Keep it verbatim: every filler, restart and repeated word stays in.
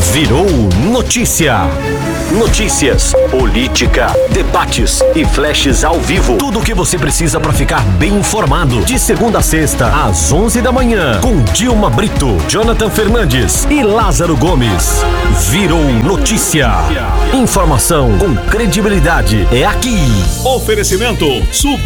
Virou notícia. Notícias, política, debates e flashes ao vivo. Tudo o que você precisa para ficar bem informado. De segunda a sexta, às onze da manhã, com Dilma Brito, Jonathan Fernandes e Lázaro Gomes. Virou notícia. Informação com credibilidade é aqui. Oferecimento Super